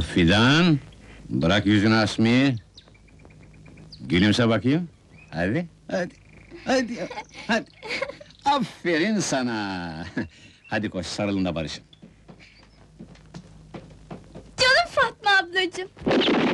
Fidan, bırak yüzünü asmayı. Gülümse bakayım. Hadi, hadi. Aferin sana. Hadi koş, sarılın da barışın. Canım Fatma ablacığım!